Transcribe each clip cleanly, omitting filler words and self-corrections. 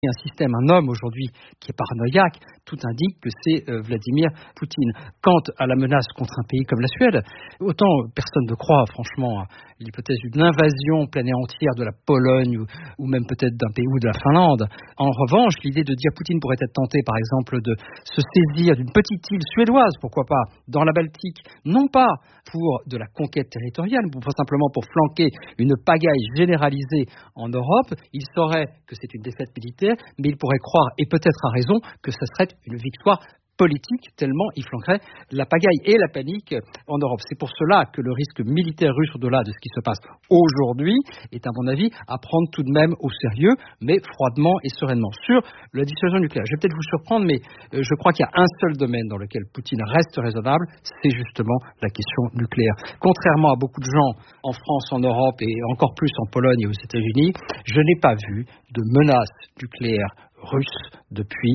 un système, un homme aujourd'hui qui est paranoïaque, tout indique que c'est Vladimir Poutine. Quant à la menace contre un pays comme la Suède, autant personne ne croit franchement à l'hypothèse d'une invasion pleine et entière de la Pologne ou même peut-être d'un pays ou de la Finlande. En revanche, l'idée de dire Poutine pourrait être tenté par exemple de se saisir d'une petite île suédoise, pourquoi pas, dans la Baltique, non pas pour de la conquête territoriale, mais simplement pour flanquer une pagaille généralisée en Europe, il saurait que c'est une défaite militaire, mais il pourrait croire, et peut-être à raison, que ce serait une victoire politique, tellement il flanquerait la pagaille et la panique en Europe. C'est pour cela que le risque militaire russe, au-delà de ce qui se passe aujourd'hui, est à mon avis à prendre tout de même au sérieux, mais froidement et sereinement. Sur la dissuasion nucléaire, je vais peut-être vous surprendre, mais je crois qu'il y a un seul domaine dans lequel Poutine reste raisonnable, c'est justement la question nucléaire. Contrairement à beaucoup de gens en France, en Europe et encore plus en Pologne et aux États-Unis, je n'ai pas vu de menace nucléaire russe depuis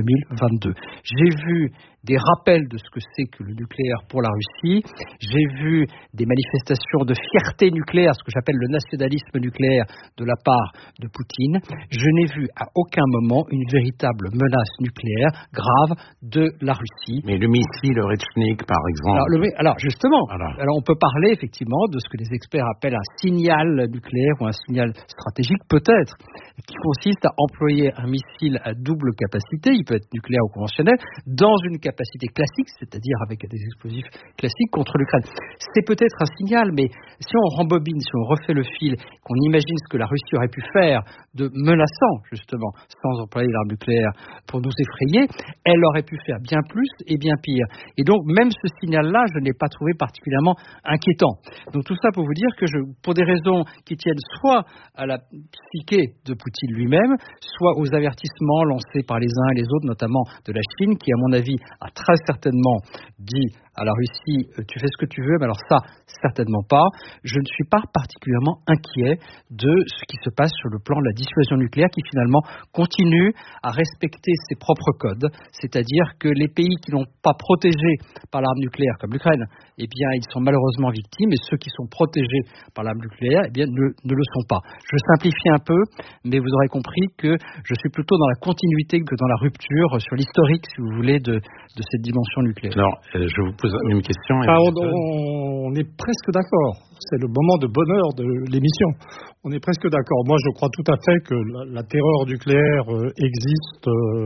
2022. J'ai vu des rappels de ce que c'est que le nucléaire pour la Russie. J'ai vu des manifestations de fierté nucléaire, ce que j'appelle le nationalisme nucléaire de la part de Poutine. Je n'ai vu à aucun moment une véritable menace nucléaire grave de la Russie. Mais le missile Oretchnik, par exemple. Alors justement, alors on peut parler effectivement de ce que les experts appellent un signal nucléaire ou un signal stratégique, peut-être, qui consiste à employer un missile à double capacité, il peut être nucléaire ou conventionnel, dans une capacité classique, c'est-à-dire avec des explosifs classiques contre l'Ukraine. C'est peut-être un signal, mais si on rembobine, si on refait le fil, qu'on imagine ce que la Russie aurait pu faire de menaçant, justement, sans employer l'arme nucléaire pour nous effrayer, elle aurait pu faire bien plus et bien pire. Et donc, même ce signal-là, je ne l'ai pas trouvé particulièrement inquiétant. Donc, tout ça pour vous dire que pour des raisons qui tiennent soit à la psyché de Poutine lui-même, soit aux avertissements lancés par les uns et les autres, notamment de la Chine, qui, à mon avis, a très certainement dit à la Russie, tu fais ce que tu veux, mais alors ça, certainement pas. Je ne suis pas particulièrement inquiet de ce qui se passe sur le plan de la dissuasion nucléaire qui finalement continue à respecter ses propres codes, c'est-à-dire que les pays qui n'ont pas protégé par l'arme nucléaire, comme l'Ukraine, eh bien, ils sont malheureusement victimes, et ceux qui sont protégés par l'arme nucléaire, eh bien, ne le sont pas. Je simplifie un peu, mais vous aurez compris que je suis plutôt dans la continuité que dans la rupture, sur l'historique, si vous voulez, de cette dimension nucléaire. Alors, je vous pose une question. On est presque d'accord. C'est le moment de bonheur de l'émission. On est presque d'accord. Moi, je crois tout à fait que la terreur nucléaire existe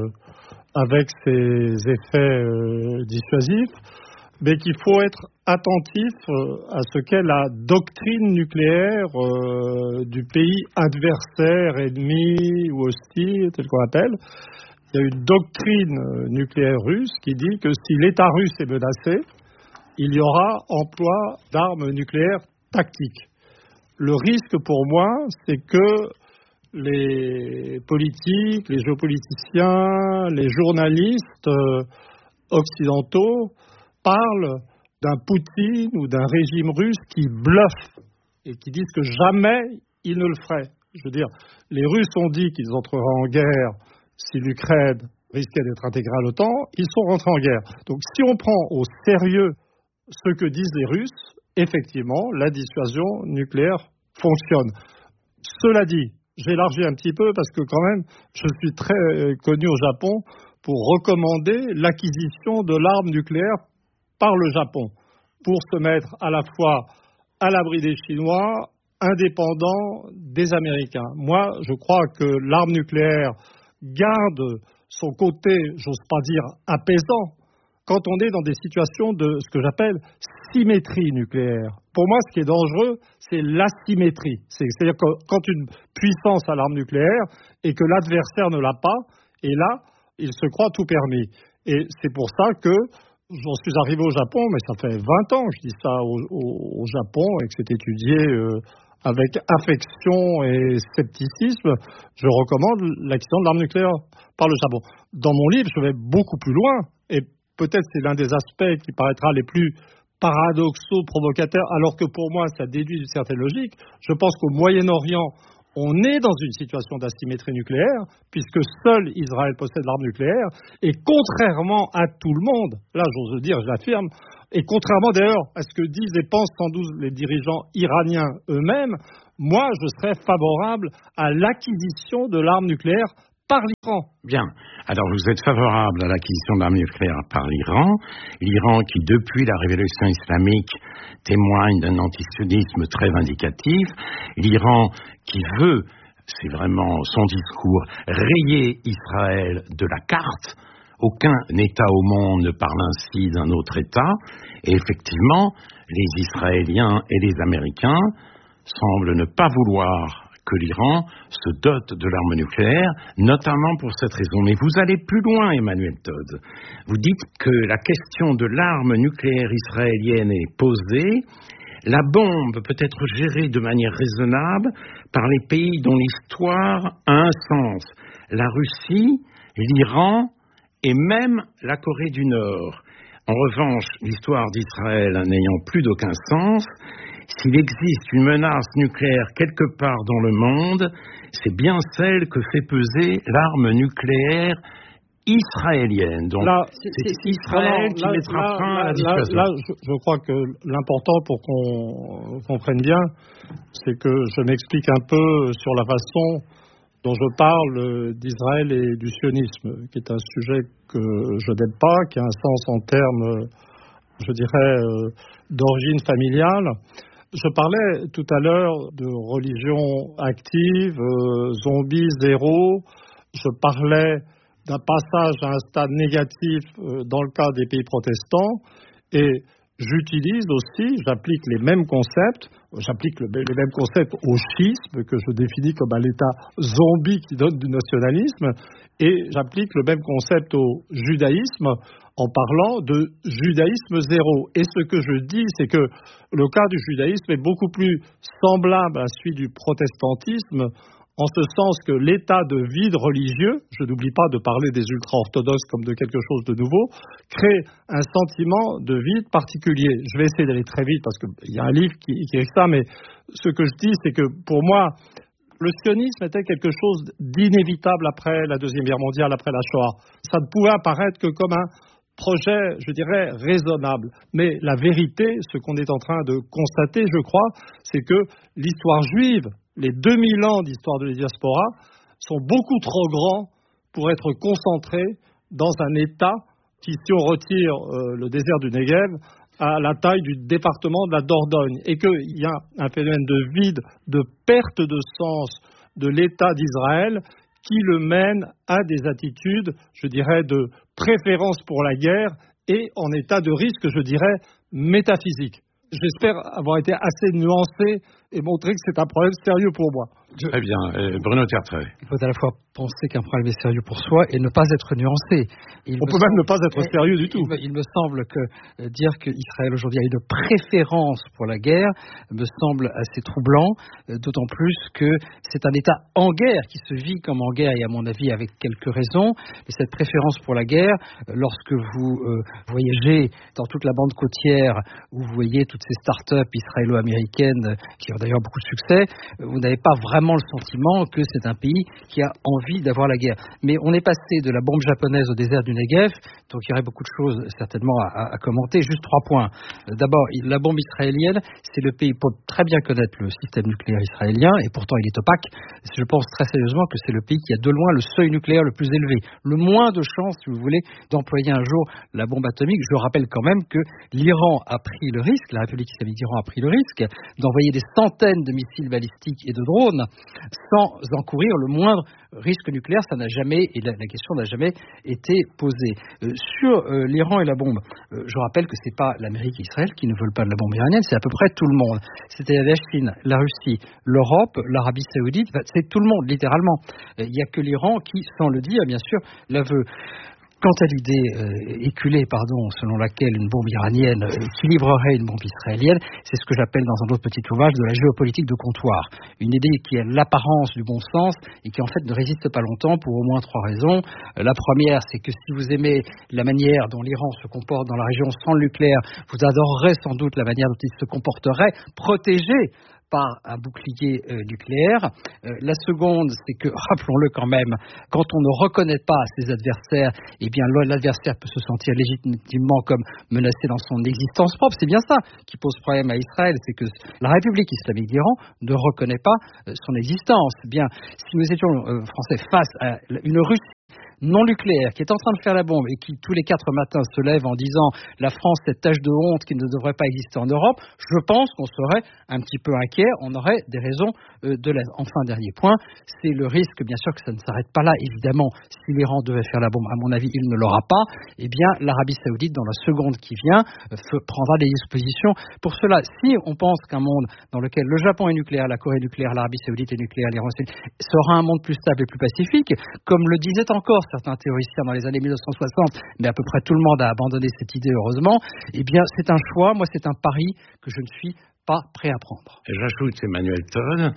avec ses effets dissuasifs, mais qu'il faut être attentif à ce qu'est la doctrine nucléaire du pays adversaire, ennemi ou hostile, tel qu'on appelle. Il y a une doctrine nucléaire russe qui dit que si l'État russe est menacé, il y aura emploi d'armes nucléaires tactiques. Le risque pour moi, c'est que les politiques, les géopoliticiens, les journalistes occidentaux parlent d'un Poutine ou d'un régime russe qui bluffe et qui disent que jamais ils ne le feraient. Je veux dire, les Russes ont dit qu'ils entreraient en guerre si l'Ukraine risquait d'être intégrée à l'OTAN, ils sont rentrés en guerre. Donc si on prend au sérieux ce que disent les Russes, effectivement, la dissuasion nucléaire fonctionne. Cela dit, j'élargis un petit peu parce que quand même, je suis très connu au Japon pour recommander l'acquisition de l'arme nucléaire par le Japon, pour se mettre à la fois à l'abri des Chinois, indépendant des Américains. Moi, je crois que l'arme nucléaire garde son côté, j'ose pas dire apaisant, quand on est dans des situations de ce que j'appelle symétrie nucléaire. Pour moi, ce qui est dangereux, c'est l'asymétrie. C'est-à-dire que quand une puissance a l'arme nucléaire et que l'adversaire ne l'a pas, et là, il se croit tout permis. Et c'est pour ça que j'en suis arrivé au Japon, mais ça fait 20 ans que je dis ça au Japon et que c'est étudié avec affection et scepticisme. Je recommande l'acquisition de l'arme nucléaire par le Japon. Dans mon livre, je vais beaucoup plus loin et peut-être c'est l'un des aspects qui paraîtra les plus paradoxaux, provocateurs, alors que pour moi, ça déduit d'une certaine logique. Je pense qu'au Moyen-Orient, on est dans une situation d'asymétrie nucléaire, puisque seul Israël possède l'arme nucléaire, et contrairement à tout le monde, là j'ose le dire, je l'affirme, et contrairement d'ailleurs à ce que disent et pensent sans doute les dirigeants iraniens eux-mêmes, moi je serais favorable à l'acquisition de l'arme nucléaire par l'Iran. Bien. Alors, vous êtes favorable à l'acquisition d'armes nucléaires par l'Iran. L'Iran qui, depuis la révolution islamique, témoigne d'un antisionisme très vindicatif. L'Iran qui veut, c'est vraiment son discours, rayer Israël de la carte. Aucun État au monde ne parle ainsi d'un autre État. Et effectivement, les Israéliens et les Américains semblent ne pas vouloir que l'Iran se dote de l'arme nucléaire, notamment pour cette raison. Mais vous allez plus loin, Emmanuel Todd. Vous dites que la question de l'arme nucléaire israélienne est posée. La bombe peut être gérée de manière raisonnable par les pays dont l'histoire a un sens. La Russie, l'Iran et même la Corée du Nord. En revanche, l'histoire d'Israël n'ayant plus d'aucun sens, s'il existe une menace nucléaire quelque part dans le monde, c'est bien celle que fait peser l'arme nucléaire israélienne. Donc, c'est Israël qui mettra fin à la dissuasion. Là, je crois que l'important pour qu'on comprenne bien, c'est que je m'explique un peu sur la façon dont je parle d'Israël et du sionisme, qui est un sujet que je n'aime pas, qui a un sens en termes, je dirais, d'origine familiale. Je parlais tout à l'heure de religion active, zombie zéro. Je parlais d'un passage à un stade négatif dans le cas des pays protestants. Et j'utilise aussi, j'applique les mêmes concepts. J'applique les mêmes concepts au schisme, que je définis comme un état zombie qui donne du nationalisme. Et j'applique le même concept au judaïsme en parlant de judaïsme zéro. Et ce que je dis, c'est que le cas du judaïsme est beaucoup plus semblable à celui du protestantisme, en ce sens que l'état de vide religieux, je n'oublie pas de parler des ultra-orthodoxes comme de quelque chose de nouveau, crée un sentiment de vide particulier. Je vais essayer d'aller très vite parce qu'il y a un livre qui est ça, mais ce que je dis, c'est que pour moi, le sionisme était quelque chose d'inévitable après la Deuxième Guerre mondiale, après la Shoah. Ça ne pouvait apparaître que comme un projet, je dirais, raisonnable. Mais la vérité, ce qu'on est en train de constater, je crois, c'est que l'histoire juive, les 2000 ans d'histoire de la diaspora, sont beaucoup trop grands pour être concentrés dans un État qui, si on retire le désert du Negev, a la taille du département de la Dordogne. Et qu'il y a un phénomène de vide, de perte de sens de l'État d'Israël qui le mène à des attitudes, je dirais, de préférence pour la guerre et en état de risque, je dirais, métaphysique. J'espère avoir été assez nuancé et montrer que c'est un problème sérieux pour moi. Très bien. Bruno Tertrais. Il faut à la fois penser qu'un problème est sérieux pour soi et ne pas être nuancé. On peut même ne pas être sérieux du tout. Il me semble que dire qu'Israël aujourd'hui a une préférence pour la guerre me semble assez troublant, d'autant plus que c'est un État en guerre qui se vit comme en guerre et à mon avis avec quelques raisons. Et cette préférence pour la guerre, lorsque vous voyagez dans toute la bande côtière où vous voyez toutes ces start-up israélo-américaines qui ont d'ailleurs beaucoup de succès, vous n'avez pas vraiment le sentiment que c'est un pays qui a envie d'avoir la guerre. Mais on est passé de la bombe japonaise au désert du Negev, donc il y aurait beaucoup de choses certainement à commenter. Juste 3 points. D'abord, la bombe israélienne, c'est le pays, pour très bien connaître le système nucléaire israélien, et pourtant il est opaque, je pense très sérieusement que c'est le pays qui a de loin le seuil nucléaire le plus élevé. Le moins de chances, si vous voulez, d'employer un jour la bombe atomique. Je rappelle quand même que l'Iran a pris le risque, la République islamique d'Iran a pris le risque d'envoyer des centaines de missiles balistiques et de drones sans encourir le moindre risque nucléaire. Ça n'a jamais, et la question n'a jamais été posée. Sur l'Iran et la bombe, je rappelle que c'est pas l'Amérique et Israël qui ne veulent pas de la bombe iranienne, c'est à peu près tout le monde. C'était la Chine, la Russie, l'Europe, l'Arabie Saoudite, c'est tout le monde, littéralement. Il n'y a que l'Iran qui, sans le dire, bien sûr, la veut. Quant à l'idée éculée, selon laquelle une bombe iranienne équilibrerait une bombe israélienne, c'est ce que j'appelle dans un autre petit ouvrage de la géopolitique de comptoir. Une idée qui a l'apparence du bon sens et qui en fait ne résiste pas longtemps pour au moins 3 raisons. La première, c'est que si vous aimez la manière dont l'Iran se comporte dans la région sans le nucléaire, vous adorerez sans doute la manière dont il se comporterait protégé par un bouclier nucléaire. La seconde, c'est que, rappelons-le quand même, quand on ne reconnaît pas ses adversaires, eh bien l'adversaire peut se sentir légitimement comme menacé dans son existence propre. C'est bien ça qui pose problème à Israël, c'est que la République islamique d'Iran ne reconnaît pas son existence. Eh bien, si nous étions français face à une Russie non nucléaire, qui est en train de faire la bombe et qui tous les 4 matins se lève en disant la France, cette tache de honte qui ne devrait pas exister en Europe, je pense qu'on serait un petit peu inquiet, on aurait des raisons de l'être. Enfin, dernier point, c'est le risque, bien sûr, que ça ne s'arrête pas là. Évidemment, si l'Iran devait faire la bombe, à mon avis, il ne l'aura pas, eh bien, l'Arabie Saoudite, dans la seconde qui vient, prendra des dispositions pour cela. Si on pense qu'un monde dans lequel le Japon est nucléaire, la Corée est nucléaire, l'Arabie Saoudite est nucléaire, l'Iran sera un monde plus stable et plus pacifique, comme le disait encore certains théoriciens dans les années 1960, mais à peu près tout le monde a abandonné cette idée, heureusement, eh bien, c'est un choix, moi, c'est un pari que je ne suis pas prêt à prendre. J'ajoute, Emmanuel Todd,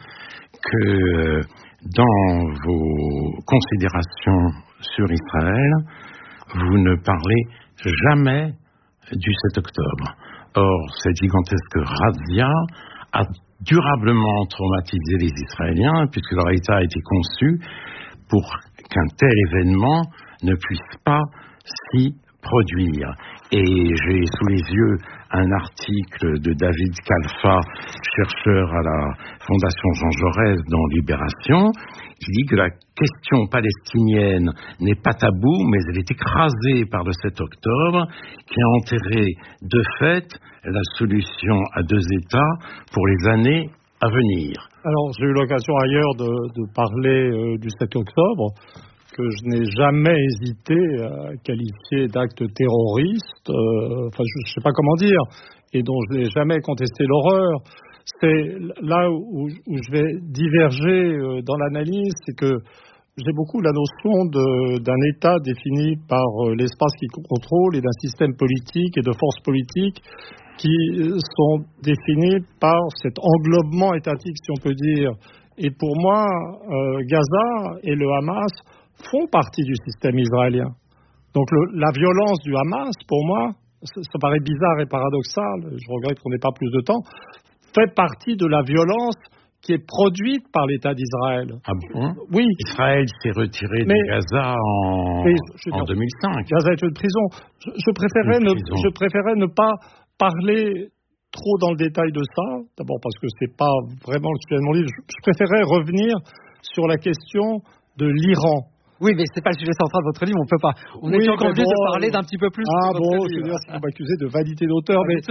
que dans vos considérations sur Israël, vous ne parlez jamais du 7 octobre. Or, cette gigantesque razzia a durablement traumatisé les Israéliens, puisque leur État a été conçu pour qu'un tel événement ne puisse pas s'y produire. Et j'ai sous les yeux un article de David Kalfa, chercheur à la Fondation Jean Jaurès dans Libération, qui dit que la question palestinienne n'est pas taboue, mais elle est écrasée par le 7 octobre, qui a enterré de fait la solution à 2 États pour les années à venir. Alors, j'ai eu l'occasion ailleurs de parler du 7 octobre, que je n'ai jamais hésité à qualifier d'acte terroriste, je ne sais pas comment dire, et dont je n'ai jamais contesté l'horreur. C'est là où je vais diverger dans l'analyse, c'est que j'ai beaucoup la notion d'un État défini par l'espace qu'il contrôle et d'un système politique et de forces politiques qui sont définis par cet englobement étatique, si on peut dire. Et pour moi, Gaza et le Hamas font partie du système israélien. Donc la violence du Hamas, pour moi, ça paraît bizarre et paradoxal, je regrette qu'on n'ait pas plus de temps, fait partie de la violence qui est produite par l'État d'Israël. Ah bon ? Oui. Israël s'est retiré de Gaza en 2005. Gaza est une prison. Je préférais ne pas parler trop dans le détail de ça, d'abord parce que c'est pas vraiment le sujet de mon livre. Je préférais revenir sur la question de l'Iran. Oui, mais c'est pas le sujet central de votre livre, on peut pas. On est encore obligé de parler d'un petit peu plus. Ah bon, c'est-à-dire si vous m'accusez de vanité d'auteur, mais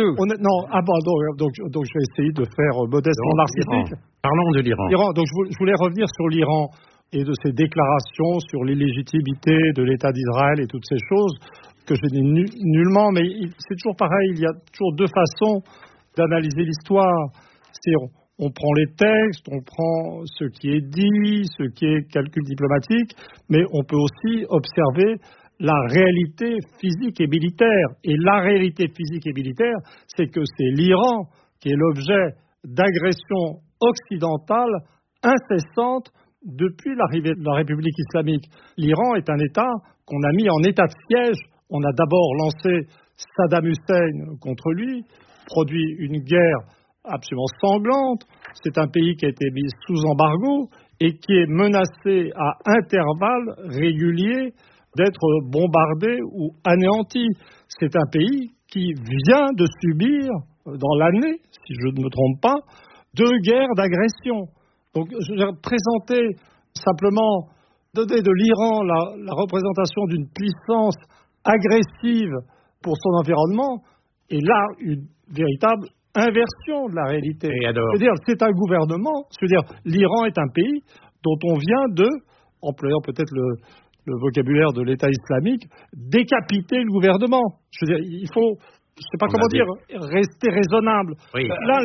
donc je vais essayer de faire modestement narcissique. Parlons de l'Iran. Donc je voulais revenir sur l'Iran et de ses déclarations sur l'illégitimité de l'État d'Israël et toutes ces choses que je dis nullement, mais c'est toujours pareil, il y a toujours 2 façons d'analyser l'histoire. C'est-à-dire, on prend les textes, on prend ce qui est dit, ce qui est calcul diplomatique, mais on peut aussi observer la réalité physique et militaire. Et la réalité physique et militaire, c'est que c'est l'Iran qui est l'objet d'agressions occidentales incessantes depuis l'arrivée de la République islamique. L'Iran est un État qu'on a mis en état de siège. On a d'abord lancé Saddam Hussein contre lui, produit une guerre absolument sanglante. C'est un pays qui a été mis sous embargo et qui est menacé à intervalles réguliers d'être bombardé ou anéanti. C'est un pays qui vient de subir, dans l'année, si je ne me trompe pas, 2 guerres d'agression. Donc, je vais présenter simplement, donner de l'Iran la représentation d'une puissance agressive pour son environnement, et là, une véritable inversion de la réalité. C'est-à-dire, c'est un gouvernement, c'est-à-dire, l'Iran est un pays dont on vient de, employant peut-être le vocabulaire de l'État islamique, décapiter le gouvernement. Je veux dire, il faut, je ne sais pas comment dire, rester raisonnable. Oui.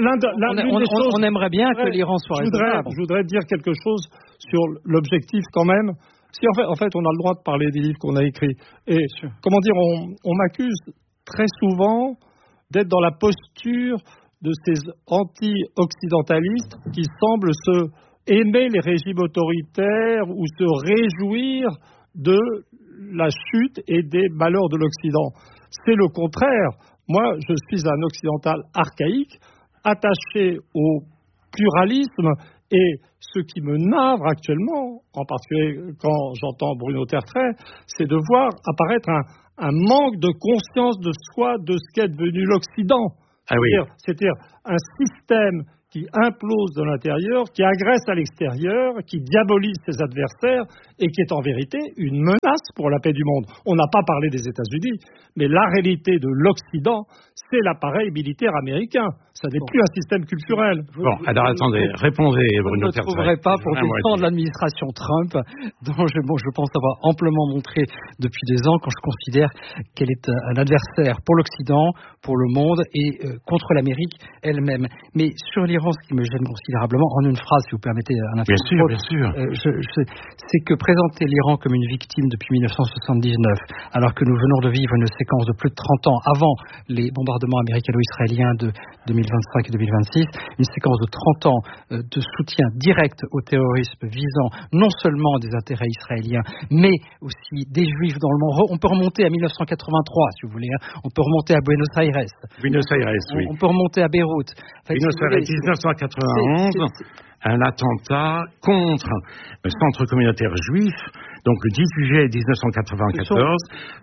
On aimerait bien que l'Iran soit raisonnable. Je voudrais dire quelque chose sur l'objectif quand même. Si en fait, on a le droit de parler des livres qu'on a écrits. Et comment dire, on m'accuse très souvent d'être dans la posture de ces anti-occidentalistes qui semblent aimer les régimes autoritaires ou se réjouir de la chute et des malheurs de l'Occident. C'est le contraire. Moi, je suis un occidental archaïque, attaché aux pluralisme. Et ce qui me navre actuellement, en particulier quand j'entends Bruno Tertrais, c'est de voir apparaître un manque de conscience de soi de ce qu'est devenu l'Occident. Ah oui. C'est-à-dire un système qui implose de l'intérieur, qui agresse à l'extérieur, qui diabolise ses adversaires et qui est en vérité une menace pour la paix du monde. On n'a pas parlé des États-Unis, mais la réalité de l'Occident, c'est l'appareil militaire américain. Ça n'est plus un système culturel. Bon, alors attendez, répondez, Bruno Tertrais. Je ne trouverai pas pour défendre l'administration Trump, dont je pense avoir amplement montré depuis des ans quand je considère qu'elle est un adversaire pour l'Occident, pour le monde et contre l'Amérique elle-même. Mais sur l'Iran, ce qui me gêne considérablement, en une phrase, si vous permettez, Alain Finkielkraut, bien sûr. C'est que présenter l'Iran comme une victime depuis 1979, alors que nous venons de vivre une séquence de plus de 30 ans avant les bombardements américano-israéliens de 2025 et 2026, une séquence de 30 ans de soutien direct au terrorisme visant non seulement des intérêts israéliens, mais aussi des juifs dans le monde. On peut remonter à 1983, si vous voulez. On peut remonter à Buenos Aires. Oui. On peut remonter à Beyrouth. Buenos Aires, 1991, un attentat contre le centre communautaire juif. Donc le 18 juillet 1994,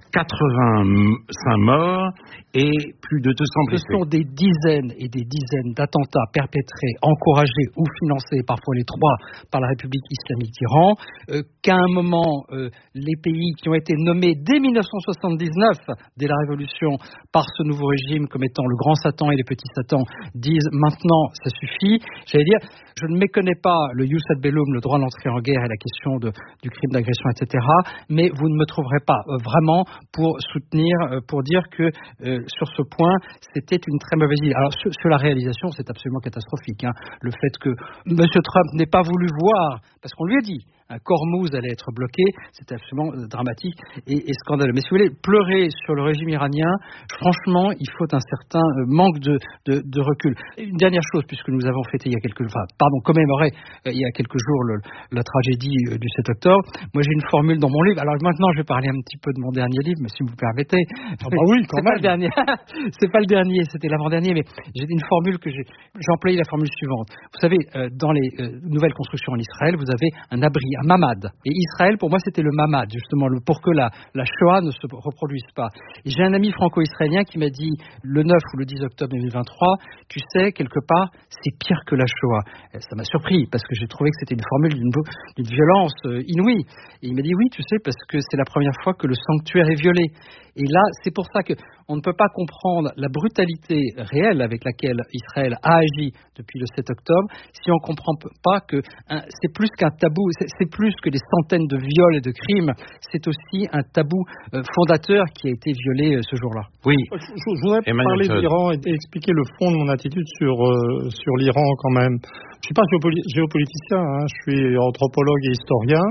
85 morts et plus de 200 blessés. Ce sont des dizaines et des dizaines d'attentats perpétrés, encouragés ou financés, parfois les trois, par la République islamique d'Iran, qu'à un moment, les pays qui ont été nommés dès 1979, dès la Révolution, par ce nouveau régime comme étant le grand Satan et le petit Satan, disent maintenant ça suffit. J'allais dire, je ne méconnais pas le jus ad bellum, le droit d'entrer en guerre et la question du crime d'agression, etc. Mais vous ne me trouverez pas vraiment pour soutenir, pour dire que sur ce point, c'était une très mauvaise idée. Alors sur la réalisation, c'est absolument catastrophique. Le fait que M. Trump n'ait pas voulu voir, parce qu'on lui a dit, Hormuz allait être bloqué, c'était absolument dramatique et scandaleux. Mais si vous voulez pleurer sur le régime iranien, franchement, il faut un certain manque de recul. Une dernière chose, puisque nous avons fêté commémoré il y a quelques jours la tragédie du 7 octobre. Moi, j'ai une formule dans mon livre. Alors maintenant, je vais parler un petit peu de mon dernier livre, mais si vous me permettez. Oui, quand même. Pas le dernier. C'est pas le dernier, c'était l'avant-dernier, mais j'ai une formule que j'ai employé la formule suivante. Vous savez, dans les nouvelles constructions en Israël, vous avez un abri, un mamad. Et Israël, pour moi, c'était le mamad, justement, pour que la Shoah ne se reproduise pas. Et j'ai un ami franco-israélien qui m'a dit, le 9 ou le 10 octobre 2023, tu sais, quelque part, c'est pire que la Shoah. Ça m'a surpris, parce que j'ai trouvé que c'était une formule d'une violence inouïe. Et il m'a dit, oui, tu sais, parce que c'est la première fois que le sanctuaire est violé. Et là, c'est pour ça qu'on ne peut pas comprendre la brutalité réelle avec laquelle Israël a agi depuis le 7 octobre si on ne comprend pas que c'est plus qu'un tabou, c'est plus que des centaines de viols et de crimes, c'est aussi un tabou fondateur qui a été violé ce jour-là. Oui. Je voudrais parler de l'Iran et expliquer le fond de mon attitude sur l'Iran quand même. Je ne suis pas géopoliticien, je suis anthropologue et historien.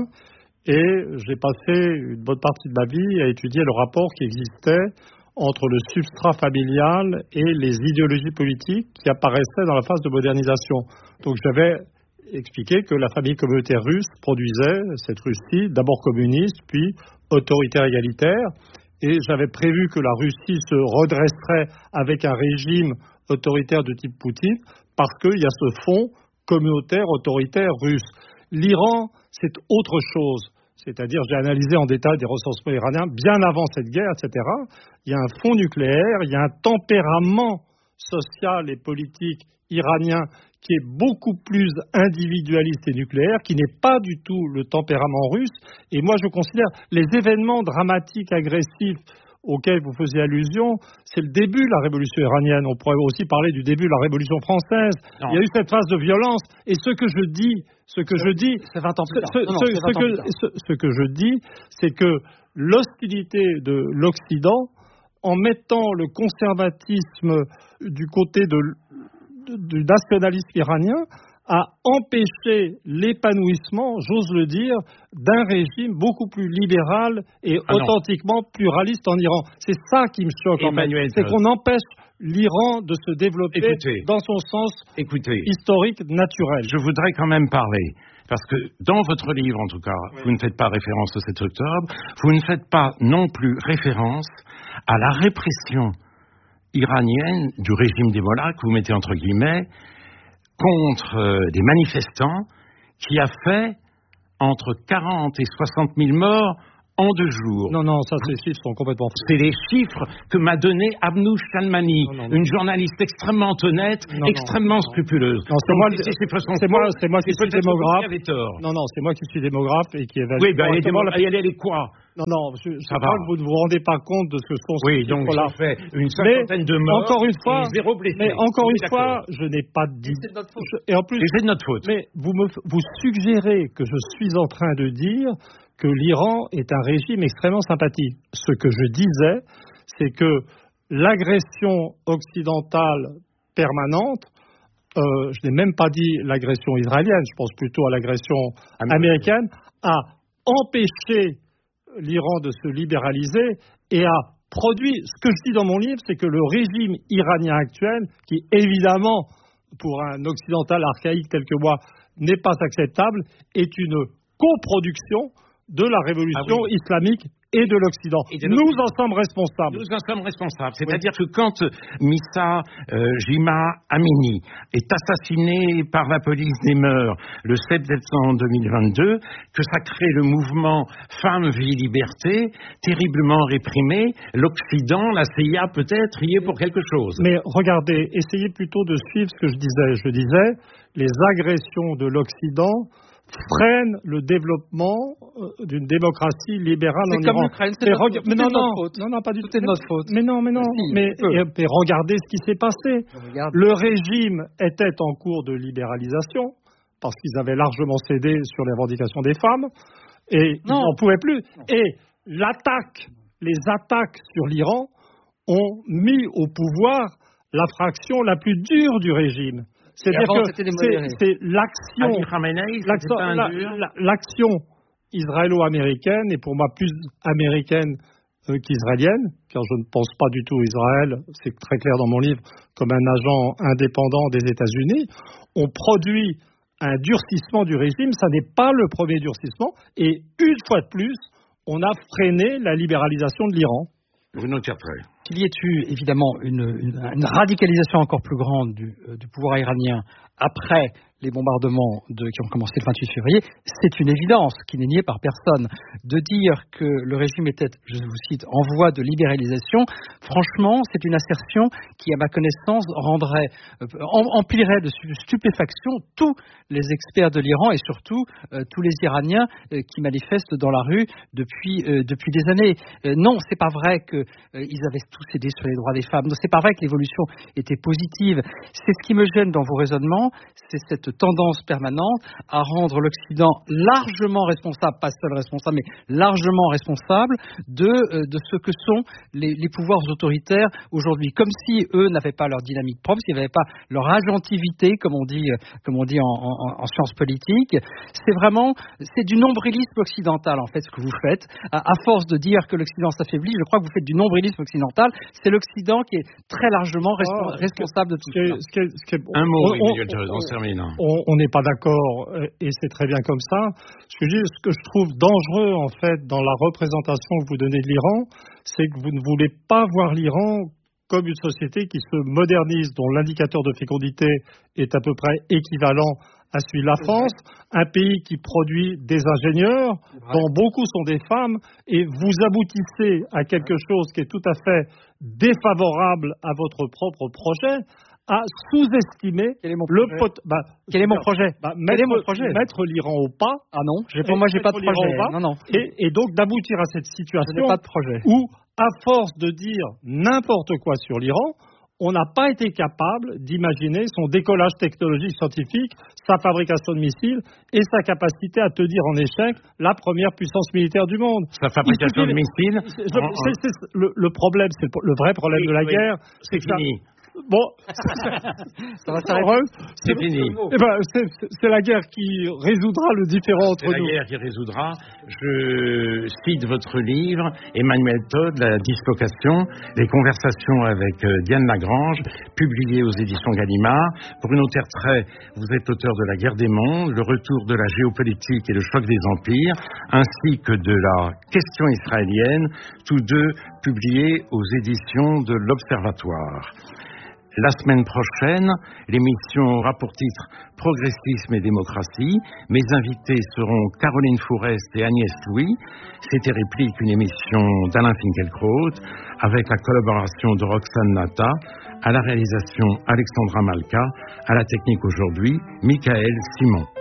Et j'ai passé une bonne partie de ma vie à étudier le rapport qui existait entre le substrat familial et les idéologies politiques qui apparaissaient dans la phase de modernisation. Donc j'avais expliqué que la famille communautaire russe produisait cette Russie, d'abord communiste, puis autoritaire égalitaire. Et j'avais prévu que la Russie se redresserait avec un régime autoritaire de type Poutine parce qu'il y a ce fond communautaire autoritaire russe. L'Iran, c'est autre chose. C'est-à-dire, j'ai analysé en détail des recensements iraniens bien avant cette guerre, etc. Il y a un fond nucléaire, il y a un tempérament social et politique iranien qui est beaucoup plus individualiste et nucléaire, qui n'est pas du tout le tempérament russe. Et moi, je considère les événements dramatiques, agressifs, auquel vous faisiez allusion, c'est le début de la révolution iranienne. On pourrait aussi parler du début de la révolution française. Non. Il y a eu cette phase de violence. Et ce que je dis, c'est que l'hostilité de l'Occident, en mettant le conservatisme du côté du nationalisme iranien, a empêché l'épanouissement, j'ose le dire, d'un régime beaucoup plus libéral et authentiquement pluraliste en Iran. C'est ça qui me choque, c'est qu'on empêche l'Iran de se développer dans son sens historique, naturel. Je voudrais quand même parler, parce que dans votre livre, en tout cas, vous ne faites pas référence au 7 octobre, vous ne faites pas non plus référence à la répression iranienne du régime des Mollahs, que vous mettez entre guillemets, contre des manifestants qui a fait entre 40 et 60 000 morts en 2 jours. Non, ça, ces chiffres sont complètement faux. C'est les chiffres que m'a donné Abnouch Shalmani, une journaliste extrêmement honnête, extrêmement scrupuleuse. Non, c'est moi qui suis démographe. Non, c'est moi qui suis démographe et qui évalue. Oui, elle est quoi? Non, je crois que vous ne vous rendez pas compte de ce que sont ces chiffres-là. Oui, donc ça fait une cinquantaine de morts, encore une fois, et 0 blessé. Mais encore une fois, je n'ai pas dit. C'est de notre faute. Et en plus, c'est de notre faute. Mais vous suggérez que je suis en train de dire que l'Iran est un régime extrêmement sympathique. Ce que je disais, c'est que l'agression occidentale permanente, je n'ai même pas dit l'agression israélienne, je pense plutôt à l'agression américaine, a empêché l'Iran de se libéraliser et a produit, ce que je dis dans mon livre, c'est que le régime iranien actuel, qui évidemment, pour un occidental archaïque tel que moi, n'est pas acceptable, est une coproduction de la révolution islamique et de l'Occident. Nous en sommes responsables. Nous en sommes responsables. C'est-à-dire que quand Missa Jima Amini est assassiné par la police des mœurs le 7 décembre 2022, que ça crée le mouvement Femmes, Vie, Liberté, terriblement réprimé, l'Occident, la CIA peut-être, y est pour quelque chose. Mais regardez, essayez plutôt de suivre ce que je disais. Je disais, les agressions de l'Occident freine le développement d'une démocratie libérale en Iran. C'est notre faute. Non, pas du tout. C'est notre faute. Mais non. Mais regardez ce qui s'est passé. Le régime était en cours de libéralisation parce qu'ils avaient largement cédé sur les revendications des femmes et ils n'en pouvaient plus. Et les attaques sur l'Iran ont mis au pouvoir la fraction la plus dure du régime. C'est-à-dire que c'est l'action israélo-américaine est pour moi plus américaine qu'israélienne, car je ne pense pas du tout Israël, c'est très clair dans mon livre, comme un agent indépendant des États-Unis. On produit un durcissement du régime, ça n'est pas le premier durcissement, et une fois de plus, on a freiné la libéralisation de l'Iran. Vous notez après. Qu'il y ait eu évidemment une radicalisation encore plus grande du pouvoir iranien après les bombardements qui ont commencé le 28 février, c'est une évidence qui n'est niée par personne. De dire que le régime était, je vous cite, en voie de libéralisation, franchement, c'est une assertion qui, à ma connaissance, emplirait de stupéfaction tous les experts de l'Iran et surtout tous les Iraniens qui manifestent dans la rue depuis des années. Non, c'est pas vrai qu'ils avaient tous cédé sur les droits des femmes. Non, c'est pas vrai que l'évolution était positive. C'est ce qui me gêne dans vos raisonnements, c'est cette tendance permanente à rendre l'Occident largement responsable, pas seul responsable, mais largement responsable de ce que sont les pouvoirs autoritaires aujourd'hui. Comme si eux n'avaient pas leur dynamique propre, s'ils n'avaient pas leur agentivité, comme on dit en sciences politiques. C'est du nombrilisme occidental, en fait, ce que vous faites. À force de dire que l'Occident s'affaiblit, je crois que vous faites du nombrilisme occidental. C'est l'Occident qui est très largement responsable de tout ça. Un mot, on termine. On n'est pas d'accord et c'est très bien comme ça. Ce que je trouve dangereux en fait dans la représentation que vous donnez de l'Iran, c'est que vous ne voulez pas voir l'Iran comme une société qui se modernise, dont l'indicateur de fécondité est à peu près équivalent à celui de la France, un pays qui produit des ingénieurs, dont beaucoup sont des femmes, et vous aboutissez à quelque chose qui est tout à fait défavorable à votre propre projet, à sous-estimer Quel est mon projet Mettre l'Iran au pas. Ah non, moi j'ai pas de projet. Non. Et donc d'aboutir à cette situation pas de projet. Où, à force de dire n'importe quoi sur l'Iran, on n'a pas été capable d'imaginer son décollage technologique scientifique, sa fabrication de missiles et sa capacité à tenir en échec la première puissance militaire du monde. Sa fabrication de missiles. Le problème, c'est le vrai problème de la guerre, c'est que fini. Bon, ça va s'arrêter. C'est fini. C'est la guerre qui résoudra le différend entre nous. C'est la guerre qui résoudra. Je cite votre livre, Emmanuel Todd, La dislocation, les conversations avec Diane Lagrange, publié aux éditions Gallimard. Bruno Tertrais, vous êtes auteur de La guerre des mondes, le retour de la géopolitique et le choc des empires, ainsi que de la question israélienne, tous deux publiés aux éditions de l'Observatoire. La semaine prochaine, l'émission aura pour titre Progressisme et démocratie. Mes invités seront Caroline Fourest et Agnès Louis. C'était Réplique, une émission d'Alain Finkielkraut avec la collaboration de Roxane Nata, à la réalisation Alexandra Malka, à la technique aujourd'hui, Michael Simon.